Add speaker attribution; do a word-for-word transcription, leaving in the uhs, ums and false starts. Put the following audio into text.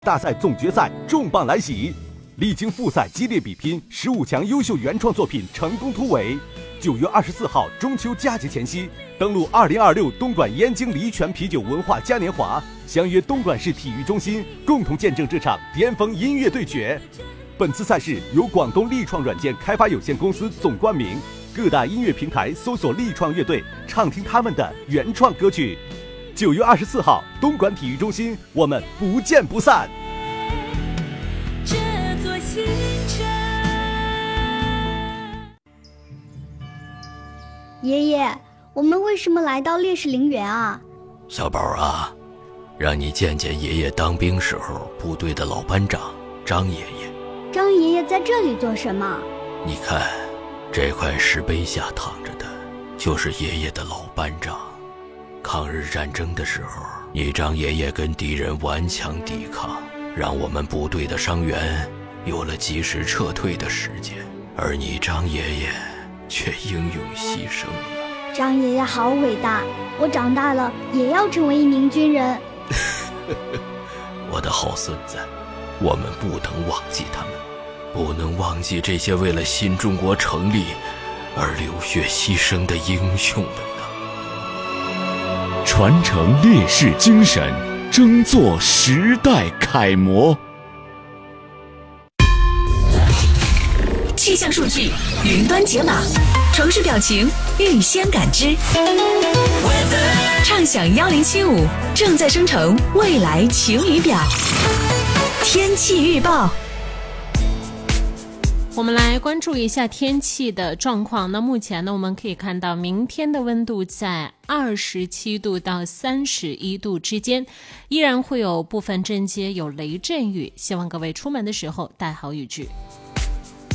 Speaker 1: 大赛总决赛重磅来袭，历经复赛激烈比拼，十五强优秀原创作品成功突围。九月二十四号中秋佳节前夕，登陆二零二六东莞燕京黎泉啤酒文化嘉年华，相约东莞市体育中心，共同见证这场巅峰音乐对决。本次赛事由广东力创软件开发有限公司总冠名，各大音乐平台搜索力创乐队，畅听他们的原创歌曲。九月二十四号，东莞体育中心，我们不见不散。
Speaker 2: 这座新城。
Speaker 3: 爷爷，我们为什么来到烈士陵园啊？
Speaker 4: 小宝啊，让你见见爷爷当兵时候部队的老班长张爷爷。
Speaker 3: 张爷爷在这里做什么？
Speaker 4: 你看，这块石碑下躺着的，就是爷爷的老班长。抗日战争的时候，你张爷爷跟敌人顽强抵抗，让我们部队的伤员有了及时撤退的时间，而你张爷爷却英勇牺牲了。
Speaker 3: 张爷爷好伟大，我长大了也要成为一名军人。
Speaker 4: 我的好孙子，我们不能忘记他们，不能忘记这些为了新中国成立而流血牺牲的英雄们。
Speaker 5: 传承烈士精神，争做时代楷模。
Speaker 6: 气象数据云端解码，城市表情预先感知。畅享幺零七五正在生成未来晴雨表。天气预报。
Speaker 7: 我们来关注一下天气的状况。那目前呢，我们可以看到明天的温度在二十七度到三十一度之间，依然会有部分阵街有雷阵雨，希望各位出门的时候带好雨具。